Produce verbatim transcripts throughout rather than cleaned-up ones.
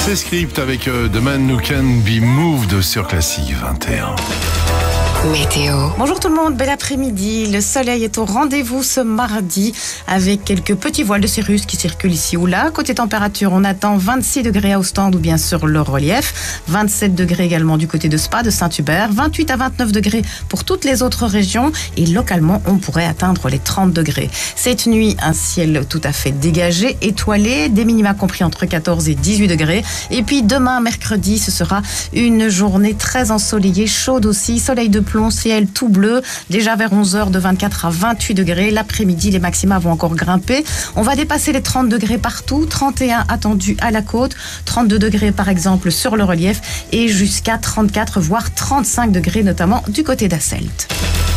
C'est Script avec euh, The Man Who Can Be Moved sur Classique vingt et un. Météo. Bonjour tout le monde, bel après-midi. Le soleil est au rendez-vous ce mardi avec quelques petits voiles de cirrus qui circulent ici ou là. Côté température, on attend vingt-six degrés à Ostende ou bien sur le relief, vingt-sept degrés également du côté de Spa, de Saint-Hubert, vingt-huit à vingt-neuf degrés pour toutes les autres régions et localement, on pourrait atteindre les trente degrés. Cette nuit, un ciel tout à fait dégagé, étoilé, des minima compris entre quatorze et dix-huit degrés. Et puis demain, mercredi, ce sera une journée très ensoleillée, chaude aussi, soleil de plomb, ciel tout bleu, déjà vers onze heures de vingt-quatre à vingt-huit degrés. L'après-midi, les maxima vont encore grimper. On va dépasser les trente degrés partout, trente et un attendus à la côte, trente-deux degrés par exemple sur le relief et jusqu'à trente-quatre voire trente-cinq degrés notamment du côté d'Asselt.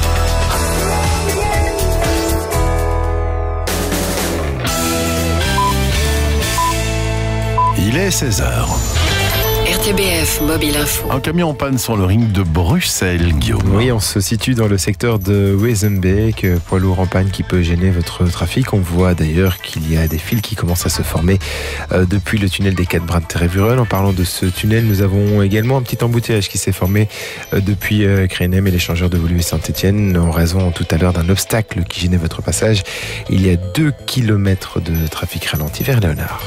Il est seize heures. R T B F Mobile Info. Un camion en panne sur le ring de Bruxelles, Guillaume. Oui, on se situe dans le secteur de Wezenbeek, poids lourd en panne qui peut gêner votre trafic. On voit d'ailleurs qu'il y a des fils qui commencent à se former euh, depuis le tunnel des quatre bras de Terrevuren. En parlant de ce tunnel, nous avons également un petit embouteillage qui s'est formé euh, depuis euh, Crénem et l'échangeur de Woluwe Saint-Étienne en raison tout à l'heure d'un obstacle qui gênait votre passage. Il y a deux kilomètres de trafic ralenti vers Léonard.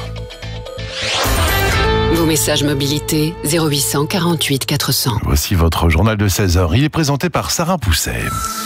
Vos messages mobilité zéro huit cent quarante-huit quatre cents. Voici votre journal de seize heures. Il est présenté par Sarah Pousset.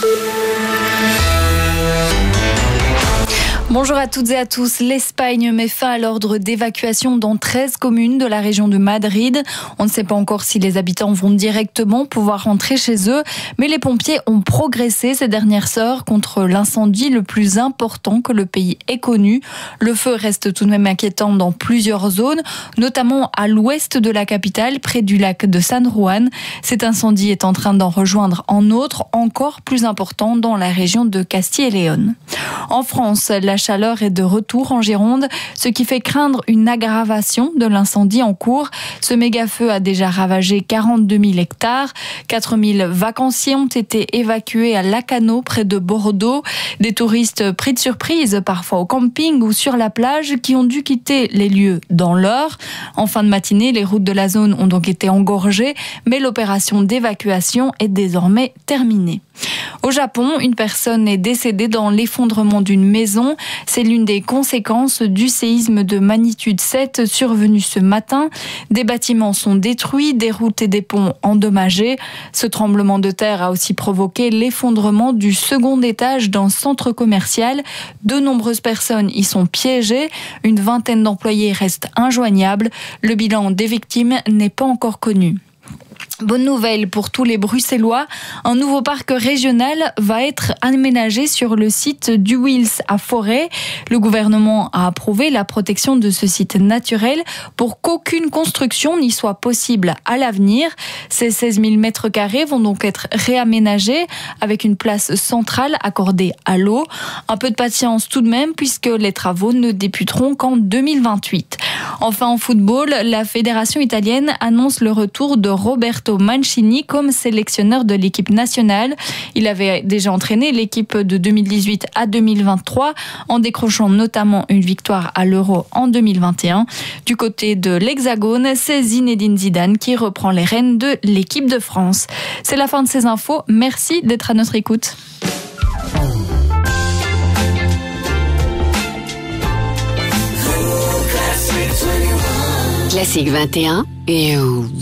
Bonjour à toutes et à tous. L'Espagne met fin à l'ordre d'évacuation dans treize communes de la région de Madrid. On ne sait pas encore si les habitants vont directement pouvoir rentrer chez eux, mais les pompiers ont progressé ces dernières heures contre l'incendie le plus important que le pays ait connu. Le feu reste tout de même inquiétant dans plusieurs zones, notamment à l'ouest de la capitale, près du lac de San Juan. Cet incendie est en train d'en rejoindre un autre, encore plus important, dans la région de Castille et Léon. En France, la chaleur est de retour en Gironde, ce qui fait craindre une aggravation de l'incendie en cours. Ce méga-feu a déjà ravagé quarante-deux mille hectares. quatre mille vacanciers ont été évacués à Lacanau, près de Bordeaux. Des touristes pris de surprise, parfois au camping ou sur la plage, qui ont dû quitter les lieux dans l'heure. En fin de matinée, les routes de la zone ont donc été engorgées, mais l'opération d'évacuation est désormais terminée. Au Japon, une personne est décédée dans l'effondrement d'une maison. C'est l'une des conséquences du séisme de magnitude sept survenu ce matin. Des bâtiments sont détruits, des routes et des ponts endommagés. Ce tremblement de terre a aussi provoqué l'effondrement du second étage d'un centre commercial. De nombreuses personnes y sont piégées. Une vingtaine d'employés restent injoignables. Le bilan des victimes n'est pas encore connu. Bonne nouvelle pour tous les Bruxellois, un nouveau parc régional va être aménagé sur le site du Wils à Forêt. Le gouvernement a approuvé la protection de ce site naturel pour qu'aucune construction n'y soit possible à l'avenir. Ces seize mille mètres carrés vont donc être réaménagés avec une place centrale accordée à l'eau. Un peu de patience tout de même puisque les travaux ne débuteront qu'en deux mille vingt-huit. Enfin en football, la fédération italienne annonce le retour de Roberto Mancini comme sélectionneur de l'équipe nationale. Il avait déjà entraîné l'équipe de deux mille dix-huit à deux mille vingt-trois en décrochant notamment une victoire à l'Euro en deux mille vingt et un. Du côté de l'Hexagone, c'est Zinedine Zidane qui reprend les rênes de l'équipe de France. C'est la fin de ces infos. Merci d'être à notre écoute. Classique vingt et un et